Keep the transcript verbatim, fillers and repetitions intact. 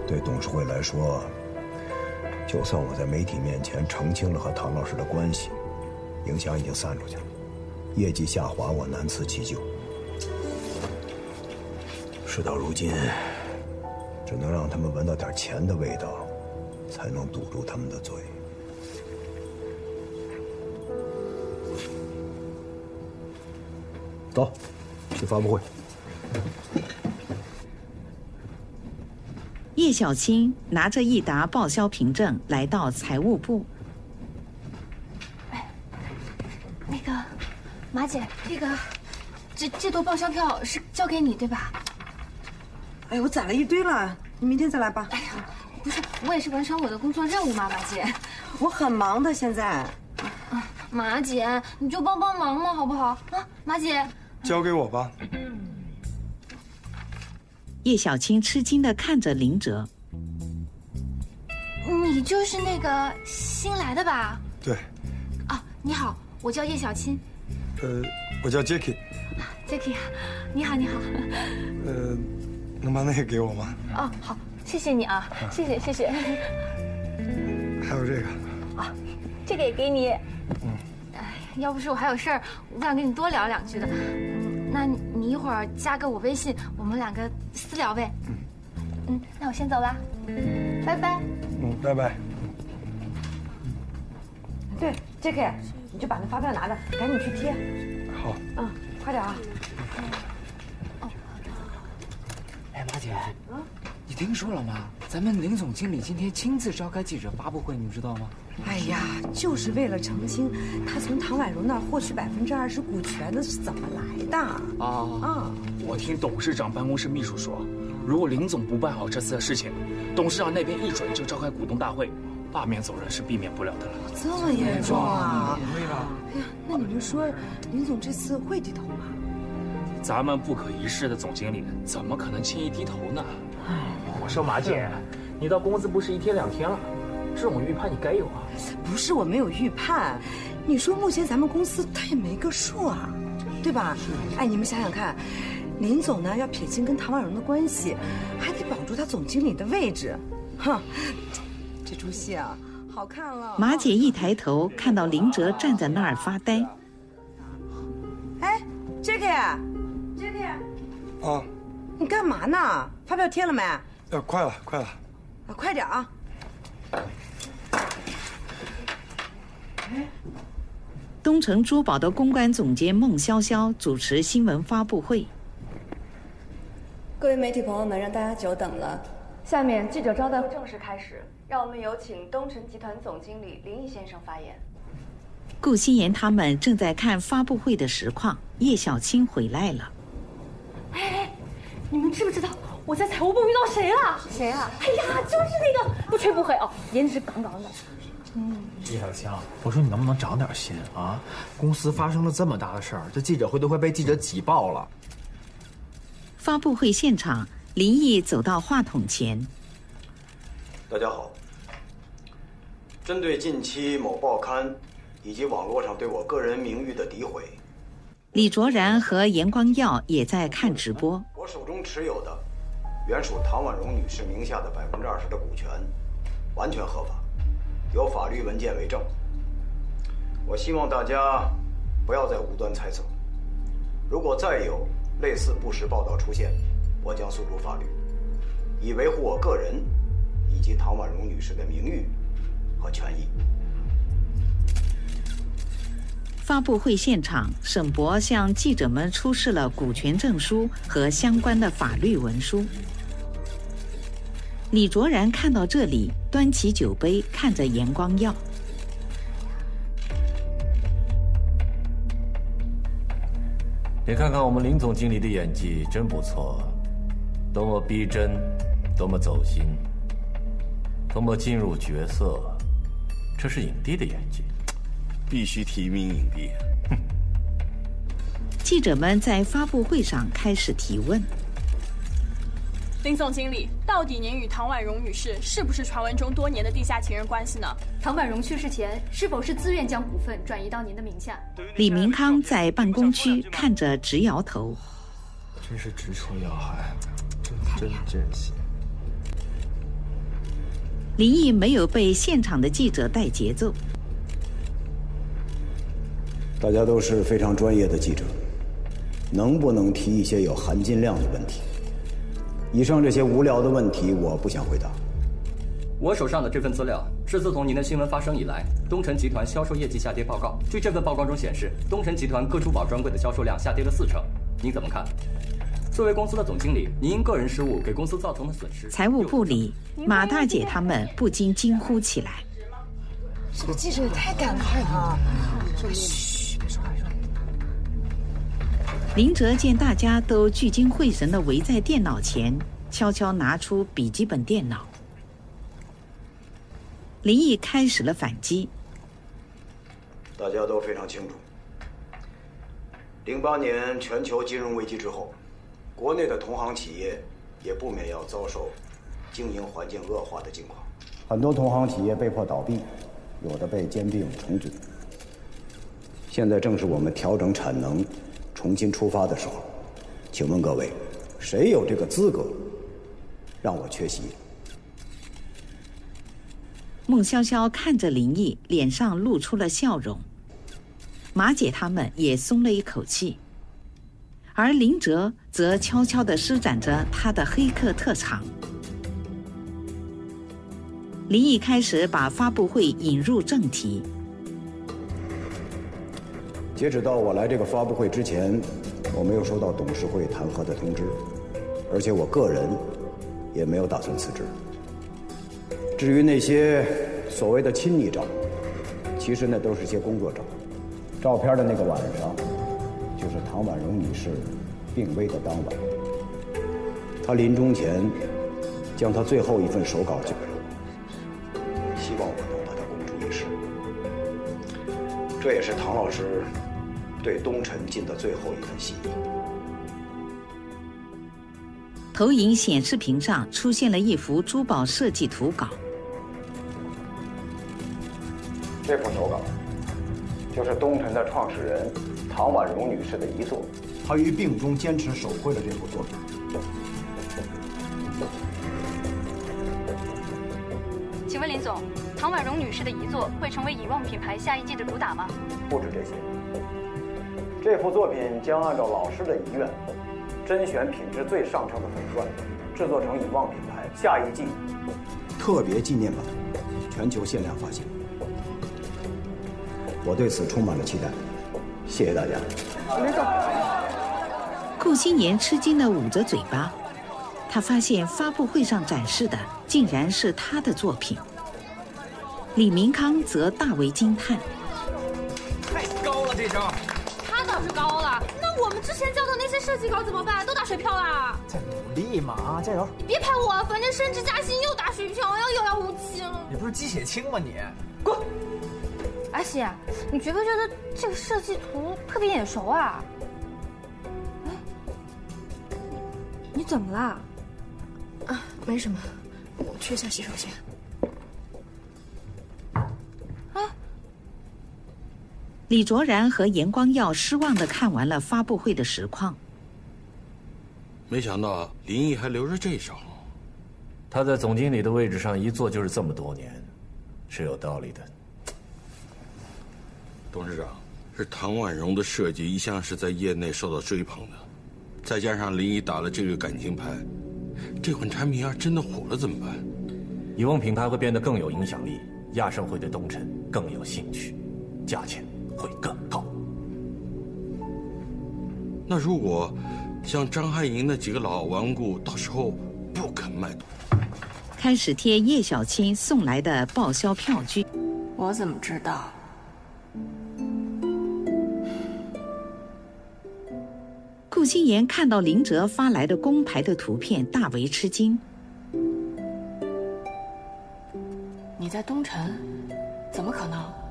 对董事会来说，就算我在媒体面前澄清了和唐老师的关系，影响已经散出去了，业绩下滑我难辞其咎。事到如今，只能让他们闻到点钱的味道，才能堵住他们的嘴。走，去发布会。 叶小青拿着一沓报销凭证来到财务部。 哎，那个，马姐，这个，这这沓报销票是交给你对吧？ 哎，我攒了一堆了，你明天再来吧。 哎呀，不是，我也是完成我的工作任务嘛，马姐。 我很忙的，现在。 啊，马姐，你就帮帮忙嘛，好不好？啊，马姐。 交给我吧。 叶小青吃惊地看着林哲。 你就是那个新来的吧？ 对。 啊，你好，我叫叶小青。 呃，我叫 Jacky。Jacky， 你好，你好。 呃，能把那个给我吗？ 哦，好，谢谢你啊，谢谢谢谢。 还有这个。 啊，这个也给你。嗯。哎，要不是我还有事儿，我想跟你多聊两句的。嗯，那你一会儿加个我微信，我们两个私聊呗。嗯。嗯，那我先走啦，拜拜。 嗯，拜拜。 对 ，Jacky， 你就把那发票拿着，赶紧去贴。 好。 嗯，快点啊。 哦。 哎，马姐，啊，你听说了吗？咱们林总经理今天亲自召开记者发布会，你知道吗？ 哎呀，就是为了澄清他从唐婉容那儿获取百分之二十股权的是怎么来的啊？ 啊，我听董事长办公室秘书说，如果林总不办好这次的事情，董事长那边一准就召开股东大会，罢免走人是避免不了的了。 这么严重啊？哎呀，那你们说林总这次会低头吗？ 咱们不可一世的总经理怎么可能轻易低头呢？ 哎，我说马姐，你到公司不是一天两天了，这种预判你该有啊。 不是我没有预判，你说目前咱们公司他也没个数啊，对吧？哎，你们想想看，林总呢要撇清跟唐婉容的关系，还得保住他总经理的位置，哼，这出戏啊好看了。 马姐一抬头看到林哲站在那儿发呆。 哎 ，Jacky。 啊， 你干嘛呢？发票贴了没？ 呃，快了，快了。 啊，快点啊！ 东城珠宝的公关总监孟潇潇主持新闻发布会。 各位媒体朋友们，让大家久等了。下面记者招待会正式开始，让我们有请东城集团总经理林毅先生发言。 顾欣妍他们正在看发布会的实况，叶小青回来了。 哎，你们知不知道我在财务部遇到谁了？ 谁啊？ 哎呀，就是那个不吹不黑哦，颜值杠杠的。 嗯，叶小青，我说你能不能长点心啊？公司发生了这么大的事儿，这记者会都快被记者挤爆了。 发布会现场，林毅走到话筒前。 大家好，针对近期某报刊以及网络上对我个人名誉的诋毁， 李卓然和严光耀也在看直播。 我手中持有的原属唐婉容女士名下的百分之二十的股权，完全合法，有法律文件为证。我希望大家不要再无端猜测，如果再有类似不实报道出现，我将诉诸法律，以维护我个人以及唐婉容女士的名誉和权益。 发布会现场，沈博向记者们出示了股权证书和相关的法律文书。李卓然看到这里，端起酒杯，看着严光耀。 你看看我们林总经理的演技真不错，多么逼真，多么走心，多么进入角色，这是影帝的演技。 必须提名影帝。 记者们在发布会上开始提问。 林总经理，到底您与唐婉容女士是不是传闻中多年的地下情人关系呢？ 唐婉容去世前，是否是自愿将股份转移到您的名下？ 李明康在办公区看着直摇头。 真是直戳要害，真真真心。 林毅没有被现场的记者带节奏。 大家都是非常专业的记者，能不能提一些有含金量的问题？以上这些无聊的问题，我不想回答。 我手上的这份资料是自从您的新闻发生以来，东辰集团销售业绩下跌报告。据这份报告中显示，东辰集团各珠宝专柜的销售量下跌了四成。您怎么看？作为公司的总经理，您因个人失误给公司造成的损失。 财务部里，马大姐他们不禁惊呼起来：“ 这个记者也太赶了吧！”嘘，别说话，别说话。 林哲见大家都聚精会神地围在电脑前，悄悄拿出笔记本电脑。林毅开始了反击。 大家都非常清楚，零八年全球金融危机之后，国内的同行企业也不免要遭受经营环境恶化的境况，很多同行企业被迫倒闭，有的被兼并重组。现在正是我们调整产能、重新出发的时候。请问各位，谁有这个资格让我缺席？ 孟潇潇看着林毅，脸上露出了笑容。马姐他们也松了一口气，而林哲则悄悄地施展着他的黑客特长。林毅开始把发布会引入正题。 截止到我来这个发布会之前，我没有收到董事会弹劾的通知，而且我个人也没有打算辞职。至于那些所谓的亲昵照，其实那都是些工作照。照片的那个晚上，就是唐婉容女士病危的当晚。她临终前将她最后一份手稿交给我，希望我能把它公诸于世。这也是唐老师对东辰尽的最后一份心意。 投影显示屏上出现了一幅珠宝设计图稿。 这幅手稿就是东辰的创始人唐婉容女士的遗作，她于病中坚持手绘了这幅作品。 请问林总，唐婉容女士的遗作会成为以望品牌下一季的主打吗？ 不止这些，这幅作品将按照老师的遗愿，甄选品质最上乘的粉钻，制作成以望品牌下一季特别纪念版，全球限量发行。我对此充满了期待，谢谢大家。 林总，顾新言吃惊地捂着嘴巴，他发现发布会上展示的竟然是他的作品。李明康则大为惊叹： 太高了这招！ 他倒是高了，那我们之前交的那些设计稿怎么办？都打水漂啦！ 再努力嘛，啊，加油！ 你别拍我，反正升职加薪又打水漂，要遥遥无期了。 你不是鸡血清吗你？ 滚！ 阿喜，你觉不觉得这个设计图特别眼熟啊？哎，你怎么啦？ 啊，没什么，我去一下洗手间。 哎， 李卓然和严光耀失望地看完了发布会的实况。 没想到林毅还留着这手。 他在总经理的位置上一坐就是这么多年，是有道理的。 董事长，是唐婉容的设计一向是在业内受到追捧的，再加上林毅打了这个感情牌，这款产品要真的火了怎么办？ 以望品牌会变得更有影响力，亚盛会对东辰更有兴趣，价钱会更高。 那如果像张汉营那几个老顽固到时候不肯卖， 开始贴叶小青送来的报销票据。 我怎么知道？ 顾新言看到林哲发来的公牌的图片，大为吃惊。 你在东辰？怎么可能？